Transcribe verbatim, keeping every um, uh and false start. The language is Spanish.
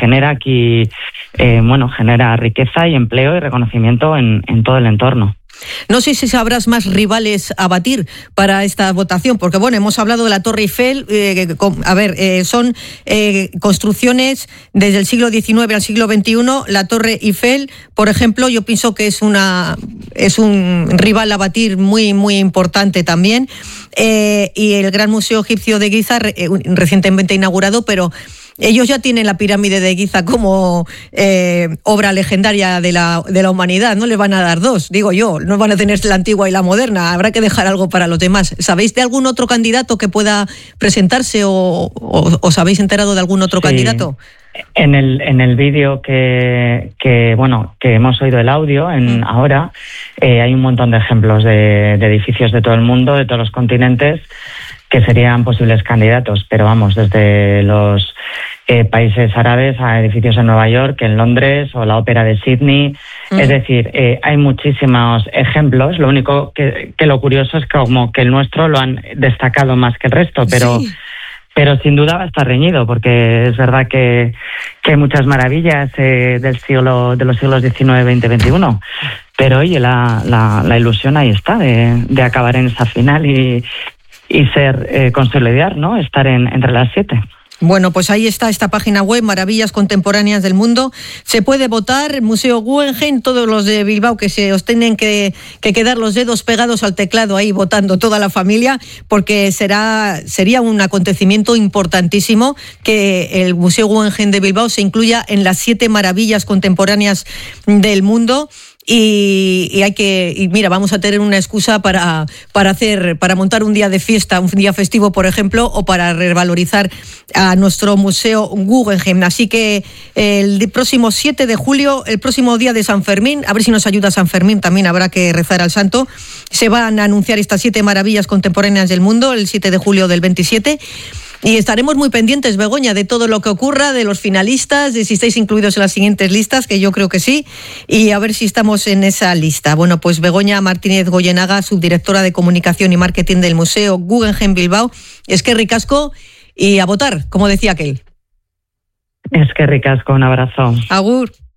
genera aquí, eh, bueno, genera riqueza y empleo y reconocimiento en, en todo el entorno. No sé si sabrás más rivales a batir para esta votación, porque bueno, hemos hablado de la Torre Eiffel, eh, con, a ver, eh, son eh, construcciones desde el siglo diecinueve al siglo veintiuno. La Torre Eiffel, por ejemplo, yo pienso que es una es un rival a batir muy muy importante también, eh, y el Gran Museo Egipcio de Giza, re, eh, recientemente inaugurado, pero ellos ya tienen la pirámide de Giza como eh, obra legendaria de la, de la humanidad. No les van a dar dos, digo yo. No van a tener la antigua y la moderna. Habrá que dejar algo para los demás. ¿Sabéis de algún otro candidato que pueda presentarse o, o os habéis enterado de algún otro sí. candidato? En el en el vídeo que, que bueno que hemos oído el audio en mm. ahora eh, hay un montón de ejemplos de, de edificios de todo el mundo, de todos los continentes, que serían posibles candidatos, pero vamos, desde los eh, países árabes a edificios en Nueva York, en Londres o la Ópera de Sydney. Mm. Es decir, eh, hay muchísimos ejemplos. Lo único que, que lo curioso es que como que el nuestro lo han destacado más que el resto, pero sí. pero sin duda va a estar reñido, porque es verdad que, que hay muchas maravillas eh, del siglo de los siglos diecinueve, veinte, veintiuno. Pero oye, la, la, la ilusión ahí está de, de acabar en esa final y y ser, eh, consolidar, ¿no? Estar en, entre las siete. Bueno, pues ahí está esta página web, Maravillas Contemporáneas del Mundo. Se puede votar, Museo Guggenheim, todos los de Bilbao que se os tienen que, que quedar los dedos pegados al teclado ahí votando toda la familia, porque será sería un acontecimiento importantísimo que el Museo Guggenheim de Bilbao se incluya en las siete maravillas contemporáneas del mundo. Y, y hay que y mira vamos a tener una excusa para para hacer para montar un día de fiesta, un día festivo, por ejemplo, o para revalorizar a nuestro museo Guggenheim. Así que el próximo siete de julio, el próximo día de San Fermín, a ver si nos ayuda San Fermín, también habrá que rezar al santo, se van a anunciar estas siete maravillas contemporáneas del mundo el siete de julio del veintisiete. Y estaremos muy pendientes, Begoña, de todo lo que ocurra, de los finalistas, de si estáis incluidos en las siguientes listas, que yo creo que sí, y a ver si estamos en esa lista. Bueno, pues Begoña Martínez Goyenaga, subdirectora de Comunicación y Marketing del Museo Guggenheim Bilbao, es que ricasco y a votar, como decía aquel. Es que ricasco, un abrazo. Agur.